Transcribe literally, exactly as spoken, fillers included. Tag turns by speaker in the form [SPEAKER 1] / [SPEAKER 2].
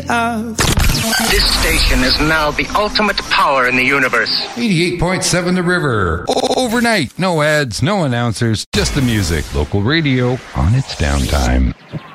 [SPEAKER 1] of.
[SPEAKER 2] This station is now the ultimate power in the universe.
[SPEAKER 3] eighty-eight point seven The River. O- overnight. No ads, no announcers, just the music. Local radio on its downtime.